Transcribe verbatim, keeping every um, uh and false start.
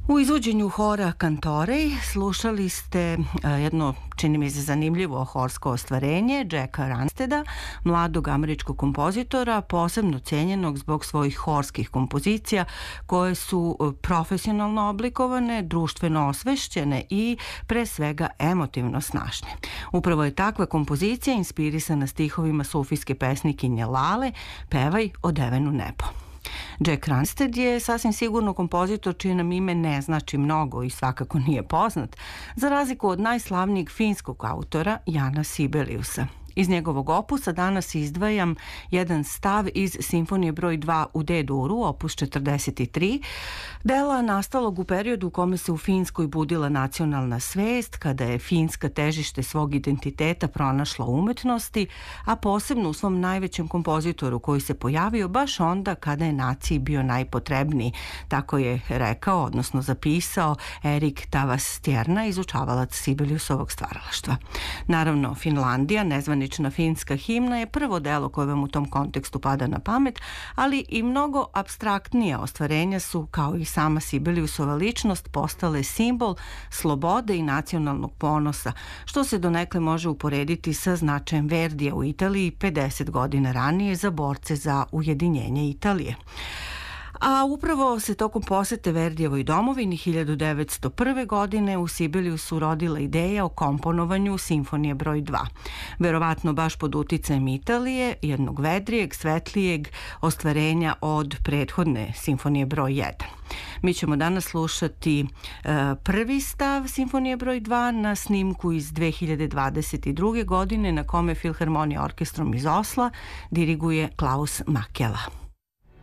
U izvođenju hora Kantorej slušali ste jedno, čini mi se, zanimljivo horsko ostvarenje Jacka Ransteda, mladog američkog kompozitora, posebno cenjenog zbog svojih horskih kompozicija koje su profesionalno oblikovane, društveno osvešćene i pre svega emotivno snažne. Upravo je takva kompozicija inspirisana stihovima sufijske pesnikinje Lale "Pevaj odevenu nebo". Jack Ransted je sasvim sigurno kompozitor čije nam ime ne znači mnogo i svakako nije poznat, za razliku od najslavnijeg finskog autora Jana Sibeliusa. Iz njegovog opusa danas izdvajam jedan stav iz Simfonije broj dva u D-duru, opus četrdeset tri, dela nastalog u periodu u kome se u Finskoj budila nacionalna svest, kada je Finska težište svog identiteta pronašla u umetnosti, a posebno u svom najvećem kompozitoru koji se pojavio baš onda kada je naciji bio najpotrebniji, tako je rekao, odnosno zapisao Erik Tavastjerna, izučavalac Sibeliusovog stvaralaštva. Naravno, Finlandija, nezvani finska himna, je prvo delo koje vam u tom kontekstu pada na pamet, ali i mnogo apstraktnije ostvarenja su, kao i sama Sibeliusova ličnost, postale simbol slobode i nacionalnog ponosa, što se donekle može uporediti sa značajem Verdija u Italiji pedeset godina ranije za borce za ujedinjenje Italije. A upravo se tokom posete Verdijevoj domovini hiljadu devetsto prve. godine u Sibeliusu rodila ideja o komponovanju Simfonije broj dva. Verovatno baš pod uticajem Italije, jednog vedrijeg, svetlijeg ostvarenja od prethodne Simfonije broj jedan. Mi ćemo danas slušati e, prvi stav Simfonije broj dva na snimku iz dve hiljade dvadeset druge. godine na kome Filharmonija orkestrom iz Osla diriguje Klaus Makela.